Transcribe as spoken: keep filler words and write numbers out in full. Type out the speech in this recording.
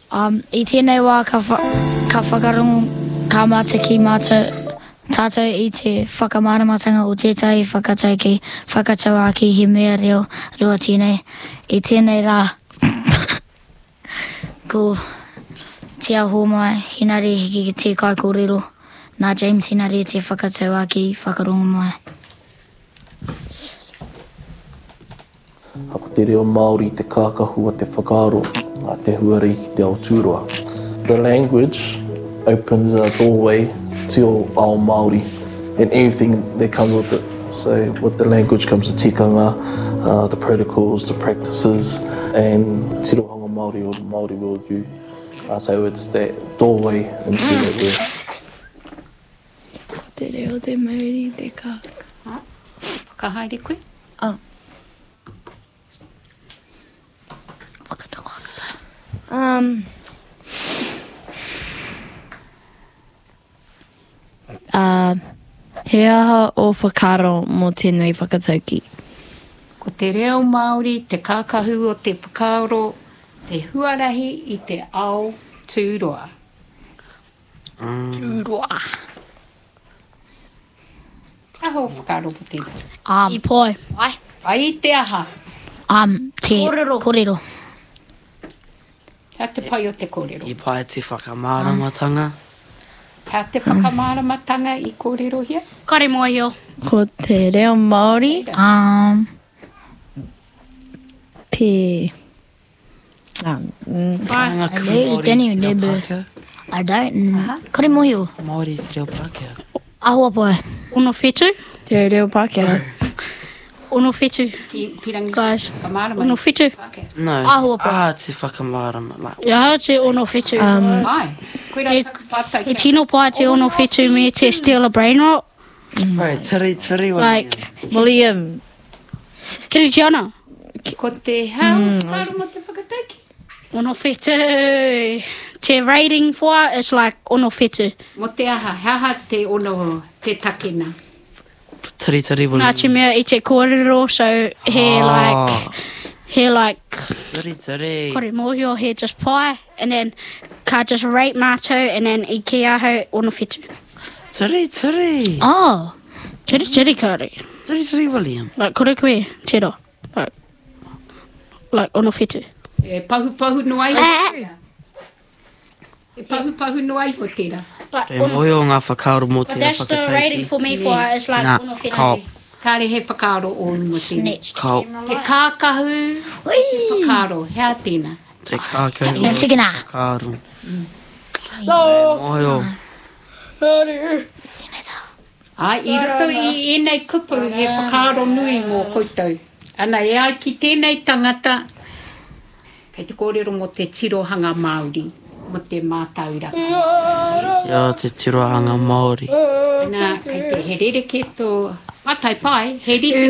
Um, I tēnei wā ka, wha, ka whakarongo ka mata ki mātou tātou i te whakamāramatanga o tētai whakatau ki whakatau aki he mea reo rua tēnei. I tēnei rā ko te aho mai, hinare hiki te kai kōrero. Nā James hinare te whakatau aki whakarongo mai. Ako te reo Māori te kākahua te whakaaro a te huari ki te Aotearoa. The language opens a doorway to our Māori and everything that comes with it. So with the language comes the tikanga, uh, the protocols, the practices, and tirohanga Māori or the Māori worldview. Uh, so it's that doorway into that world. Te reo te mauri te kāka. Ha? Whakahaere koe? Ah. Um, uh, he aha o whakaro mō tēnei whakatauki. Ko te reo Māori, te kākahu o te whakaaro, te huarahi i te ao tūroa. Mm. Tūroa. Ka ho whakaaro po tēnei? Um, I poi. Ai, ai te aha. Um, te kōrero. kōrero. Hea te pai o te kōrero. I pai te whakamāramatanga. Hea te whakamāramatanga i kōrero hia? Kare mohio. Ko te reo Māori, Um, te... Um, Ai, I really don't remember. I don't. Uh-huh. Kare mohio. Māori te reo Pākehā. Ahua poe. Uno whetu. te reo Pākehā. Uno whetu. Ki pirangi Guys, whakamārama. uno whetu. Pākehā. No. Ahua poe. Ah, te whakamārama. Like, Ia, te uno whetu. Um, Ai, koe rā E- takapātai E tino pai te uno whetu me te steal a brain rot. right, tiri, tiri. wa Like, William, kiri tiana. Ko te hao whakaaro mo te whakataiki. Uno whetu. Te rating for it is like uno whetu. Mo te aha, haha te ono, te takena. Tiri, tiri. wa Nā te mea i te kōrero, so he like, he like, Tiri, tiri. kore mohio, he just pai, and then ka just rate mātou, and then i ki aho uno whetu. Tiri, tiri. Oh. Tiri tiri kare. Tiri, tiri, William. Like, kore koe, te ro. Like, like uno whetu. E pahu pahu no ai ho tērā. E pahu pahu no ai ho tērā. But Te moio ngā whakaaro mō But te that's the rating for me for it. It's like Nah, uno whetu. kao. Kāre he whakaaro o mo tēnā. Snitched. Kao. Te kākahu, Ui. whakaaro, hea tēnā. Te kākau. Ia tigana. Whakaaro. Te moio. Tēnei tā. Ai, i roto i enei kupu he whakaaro nui mō koutou. Ana e ai ki tēnei tangata, kei te kōrero mo te tirohanga Māori, mo te mātauraka. Ia te tirohanga Māori. Ana, kei te he rereke tō, atai pai, he rite